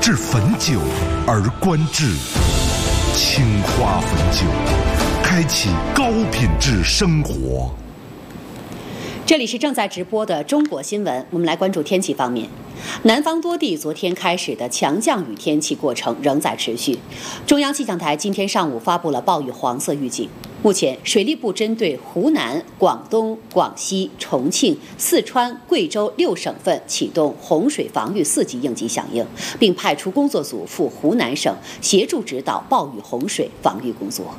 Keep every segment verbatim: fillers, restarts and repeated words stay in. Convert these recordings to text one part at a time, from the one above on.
至汾酒而观致，青花汾酒，开启高品质生活。 这里是正在直播的中国新闻，我们来关注天气方面。南方多地昨天开始的强降雨天气过程仍在持续。中央气象台今天上午发布了暴雨黄色预警。目前，水利部针对湖南、广东、广西、重庆、四川、贵州六省份启动洪水防御四级应急响应，并派出工作组赴湖南省协助指导暴雨洪水防御工作。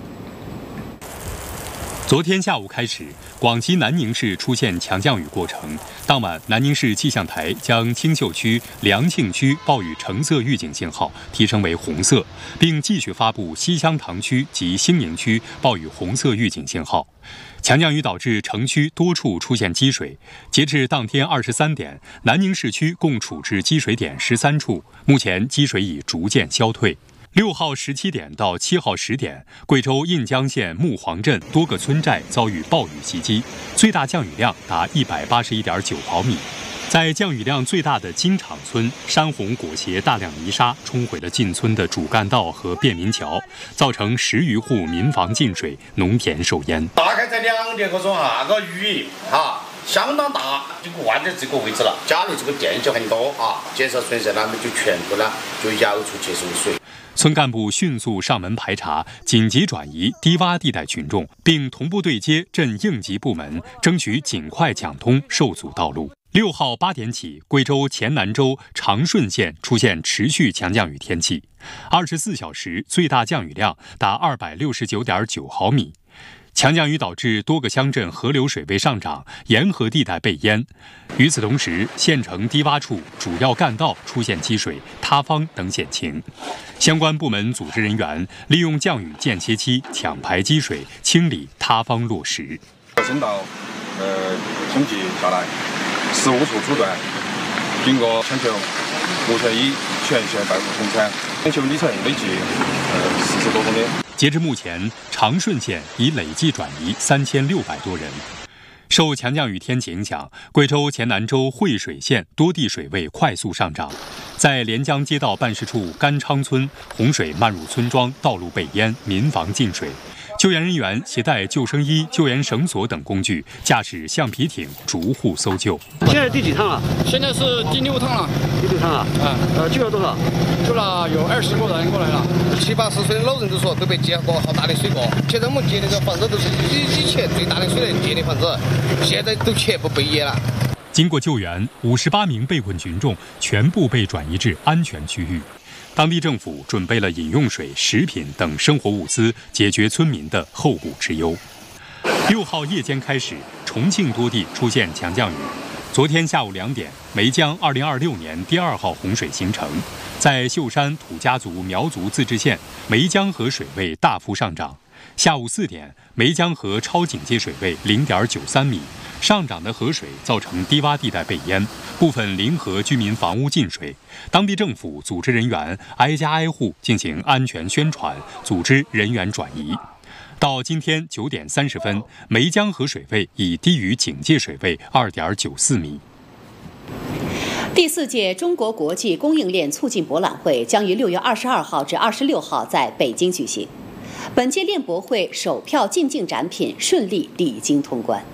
昨天下午开始，广西南宁市出现强降雨过程。当晚，南宁市气象台将青秀区、良庆区暴雨橙色预警信号提升为红色，并继续发布西乡塘区及兴宁区暴雨红色预警信号。强降雨导致城区多处出现积水。截至当天二十三点，南宁市区共处置积水点十三处，目前积水已逐渐消退。六号十七点到七号十点，贵州印江县木黄镇多个村寨遭遇暴雨袭击，最大降雨量达一百八十一点九毫米。在降雨量最大的金场村，山洪裹挟大量泥沙冲毁了进村的主干道和便民桥，造成十余户民房进水，农田受淹。 大概在两点多钟啊，那个雨啊相当大，就灌在这个位置了。家里这个电就很多啊，建设村社他们就全部呢就摇出去收水。 村干部迅速上门排查，紧急转移低洼地带群众，并同步对接镇应急部门，争取尽快抢通受阻道路。六号八点起，贵州黔南州长顺县出现持续强降雨天气，二十四小时最大降雨量达二百六十九点九毫米。强降雨导致多个乡镇河流水位上涨，沿河地带被淹。与此同时，县城低洼处主要干道出现积水、塌方等险情。相关部门组织人员利用降雨间歇期抢排积水，清理塌方落石。 省道呃统计下来，十五处阻断，经过抢修，目前已全线败入统产，抢修里程累计呃四十多公里。 截至目前，长顺县已累计转移三千六百多人。受强降雨天气影响，贵州黔南州惠水县多地水位快速上涨，在连江街道办事处甘昌村，洪水漫入村庄，道路被淹，民房进水。救援人员携带救生衣、救援绳索等工具，驾驶橡皮艇逐户搜救。 现在第几趟了？ 现在是第六趟了。 第六趟了。啊，呃，救了多少？ 救了有二十个人过来了。 七八十岁的老人都说都被接过好大的水过。现在我们接那个房子都是以以前最大的水能接的房子，现在都全部被淹了。 经过救援，五十八名被困群众全部被转移至安全区域。当地政府准备了饮用水、食品等生活物资，解决村民的后顾之忧。六号夜间开始，重庆多地出现强降雨。昨天下午两点，梅江二零二六年第二号洪水形成，在秀山土家族苗族自治县，梅江河水位大幅上涨。下午四点，梅江河超警戒水位零点九三米，上涨的河水造成低洼地带被淹，部分临河居民房屋进水。当地政府组织人员挨家挨户进行安全宣传，组织人员转移。到今天九点三十分，梅江河水位已低于警戒水位二点九四米。 第四届中国国际供应链促进博览会将于六月二十二号至二十六号在北京举行。本届链博会首票进境展品顺利离京通关。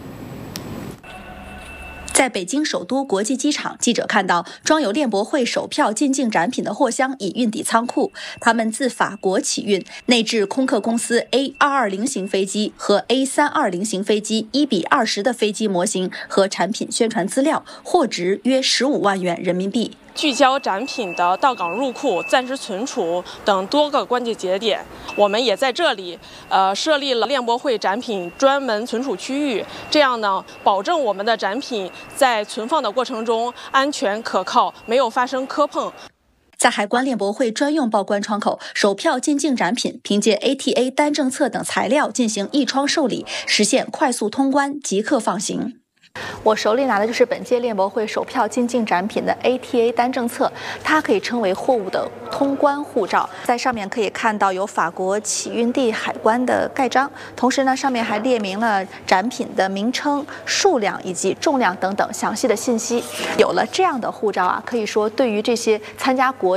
在北京首都国际机场，记者看到装有链博会首票进境展品的货箱已运抵仓库，他们自法国起运，内置空客公司 A 二二零型飞机和 A 三二零型飞机一比二十的飞机模型和产品宣传资料，货值约十五万元人民币。 聚焦展品的到港入库、暂时存储等多个关键节点，我们也在这里呃设立了链博会展品专门存储区域，这样呢，保证我们的展品在存放的过程中安全可靠，没有发生磕碰。 在海关链博会专用报关窗口，首票进境展品凭借 A T A 单政策等材料进行一窗受理，实现快速通关，即刻放行。 我手里拿的就是本届链博会首票进境展品的 A T A 单政策，它可以称为货物的通关护照，在上面可以看到有法国起运地海关的盖章，同时呢，上面还列明了展品的名称、数量以及重量等等详细的信息。有了这样的护照啊，可以说对于这些参加国